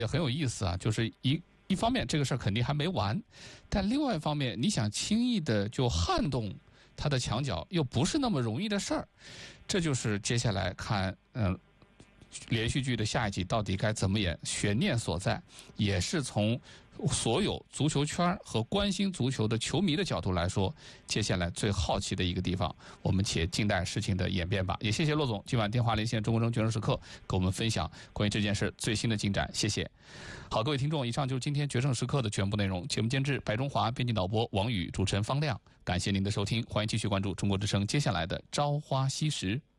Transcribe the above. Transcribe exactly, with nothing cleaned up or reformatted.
也很有意思啊，就是一一方面这个事儿肯定还没完，但另外一方面，你想轻易的就撼动它的墙角，又不是那么容易的事儿。这就是接下来看，嗯、呃，连续剧的下一集到底该怎么演，悬念所在，也是从所有足球圈和关心足球的球迷的角度来说，接下来最好奇的一个地方。我们且静待事情的演变吧。也谢谢骆总今晚电话连线中国证券时刻，给我们分享关于这件事最新的进展。谢谢。好，各位听众，以上就是今天决胜时刻的全部内容。节目监制白中华，编辑导播王宇，主持人方亮。感谢您的收听，欢迎继续关注中国之声接下来的朝花夕拾。